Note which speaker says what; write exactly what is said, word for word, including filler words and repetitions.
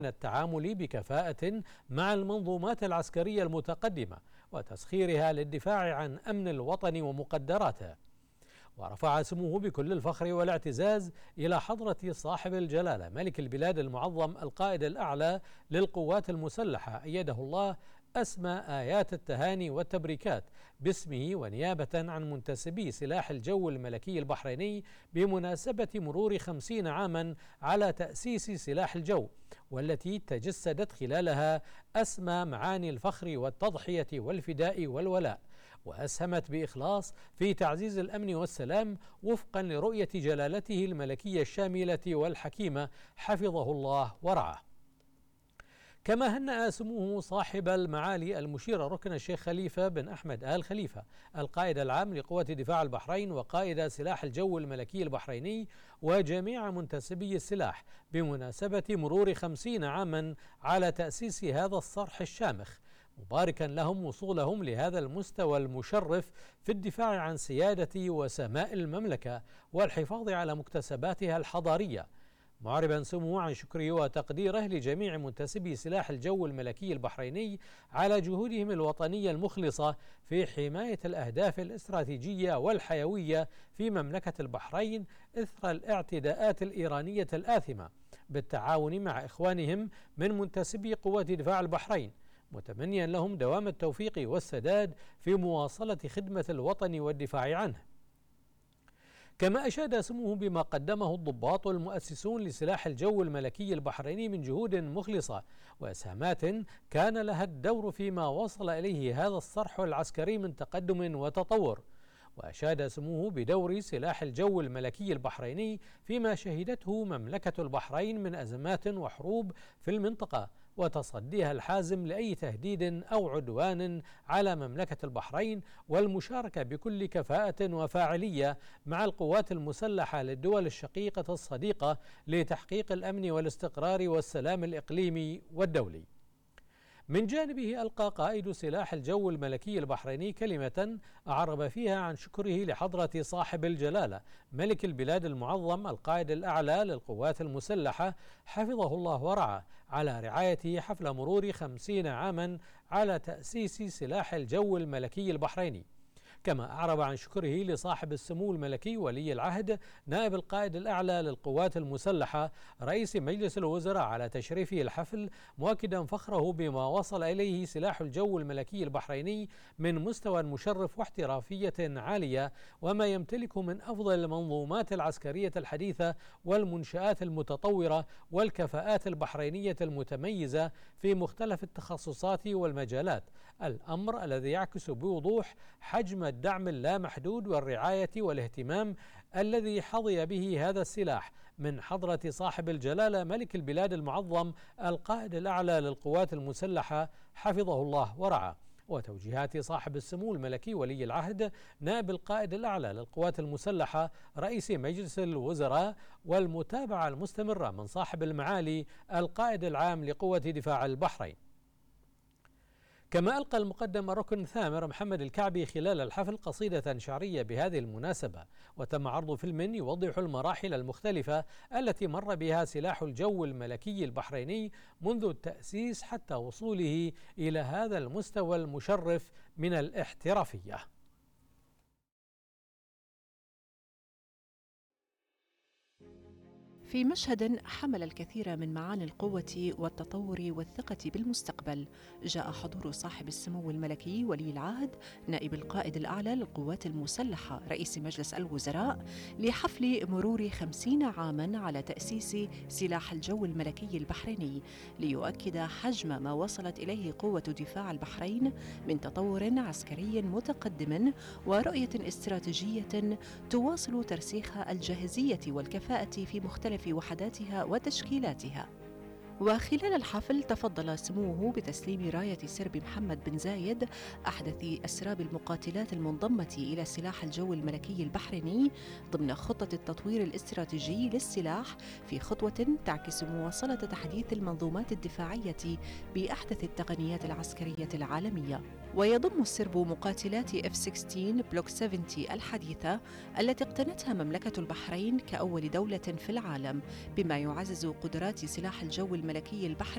Speaker 1: التعامل بكفاءة مع المنظومات العسكرية المتقدمة وتسخيرها للدفاع عن أمن الوطن ومقدراته. ورفع سموه بكل الفخر والاعتزاز إلى حضرة صاحب الجلالة ملك البلاد المعظم القائد الأعلى للقوات المسلحة أيده الله أسمى آيات التهاني والتبريكات باسمه ونيابة عن منتسبي سلاح الجو الملكي البحريني بمناسبة مرور خمسين عاما على تأسيس سلاح الجو، والتي تجسدت خلالها أسمى معاني الفخر والتضحية والفداء والولاء، وأسهمت بإخلاص في تعزيز الأمن والسلام وفقا لرؤية جلالته الملكية الشاملة والحكيمة حفظه الله ورعاه. كما هنأ سموه صاحب المعالي المشير ركن الشيخ خليفة بن أحمد آل خليفة القائد العام لقوات دفاع البحرين وقائد سلاح الجو الملكي البحريني وجميع منتسبي السلاح بمناسبة مرور خمسين عاما على تأسيس هذا الصرح الشامخ، مباركا لهم وصولهم لهذا المستوى المشرف في الدفاع عن سيادة وسماء المملكة والحفاظ على مكتسباتها الحضارية، معربا سموه عن شكره وتقديره لجميع منتسبي سلاح الجو الملكي البحريني على جهودهم الوطنية المخلصة في حماية الأهداف الاستراتيجية والحيوية في مملكة البحرين إثر الاعتداءات الإيرانية الآثمة، بالتعاون مع إخوانهم من منتسبي قوات دفاع البحرين، متمنيا لهم دوام التوفيق والسداد في مواصلة خدمة الوطن والدفاع عنه. كما أشاد سموه بما قدمه الضباط والمؤسسون لسلاح الجو الملكي البحريني من جهود مخلصة وإسهامات كان لها الدور فيما وصل إليه هذا الصرح العسكري من تقدم وتطور. وأشاد سموه بدور سلاح الجو الملكي البحريني فيما شهدته مملكة البحرين من أزمات وحروب في المنطقة وتصديها الحازم لأي تهديد أو عدوان على مملكة البحرين، والمشاركة بكل كفاءة وفاعلية مع القوات المسلحة للدول الشقيقة الصديقة لتحقيق الأمن والاستقرار والسلام الإقليمي والدولي. من جانبه ألقى قائد سلاح الجو الملكي البحريني كلمة أعرب فيها عن شكره لحضرة صاحب الجلالة ملك البلاد المعظم القائد الأعلى للقوات المسلحة حفظه الله ورعاه على رعايته حفل مرور خمسين عاما على تأسيس سلاح الجو الملكي البحريني. كما أعرب عن شكره لصاحب السمو الملكي ولي العهد نائب القائد الأعلى للقوات المسلحة رئيس مجلس الوزراء على تشريفه الحفل، مؤكدا فخره بما وصل إليه سلاح الجو الملكي البحريني من مستوى مشرف واحترافية عالية، وما يمتلكه من أفضل المنظومات العسكرية الحديثة والمنشآت المتطورة والكفاءات البحرينية المتميزة في مختلف التخصصات والمجالات، الأمر الذي يعكس بوضوح حجم الدعم اللامحدود والرعاية والاهتمام الذي حظي به هذا السلاح من حضرة صاحب الجلالة ملك البلاد المعظم القائد الأعلى للقوات المسلحة حفظه الله ورعاه. وتوجيهات صاحب السمو الملكي ولي العهد نائب القائد الأعلى للقوات المسلحة رئيس مجلس الوزراء والمتابعة المستمرة من صاحب المعالي القائد العام لقوة دفاع البحرين. كما ألقى المقدم ركن ثامر محمد الكعبي خلال الحفل قصيدة شعرية بهذه المناسبة، وتم عرض فيلم يوضح المراحل المختلفة التي مر بها سلاح الجو الملكي البحريني منذ التأسيس حتى وصوله إلى هذا المستوى المشرف من الاحترافية.
Speaker 2: في مشهد حمل الكثير من معاني القوة والتطور والثقة بالمستقبل، جاء حضور صاحب السمو الملكي ولي العهد نائب القائد الأعلى للقوات المسلحة رئيس مجلس الوزراء لحفل مرور خمسين عاما على تأسيس سلاح الجو الملكي البحريني، ليؤكد حجم ما وصلت إليه قوة دفاع البحرين من تطور عسكري متقدم ورؤية استراتيجية تواصل ترسيخ الجاهزية والكفاءة في مختلف في وحداتها وتشكيلاتها. وخلال الحفل تفضل سموه بتسليم راية سرب محمد بن زايد أحدث أسراب المقاتلات المنضمة إلى سلاح الجو الملكي البحريني ضمن خطة التطوير الاستراتيجي للسلاح، في خطوة تعكس مواصلة تحديث المنظومات الدفاعية بأحدث التقنيات العسكرية العالمية. ويضم السرب مقاتلات إف ستة عشر بلوك سبعين الحديثة التي اقتنتها مملكة البحرين كأول دولة في العالم، بما يعزز قدرات سلاح الجو الملكي البحري